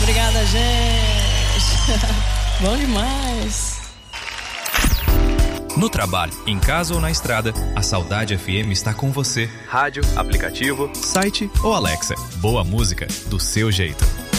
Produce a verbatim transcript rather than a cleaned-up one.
Obrigada, gente. Bom demais. No trabalho, em casa ou na estrada, a Saudade F M está com você. Rádio, aplicativo, site ou Alexa. Boa música, do seu jeito.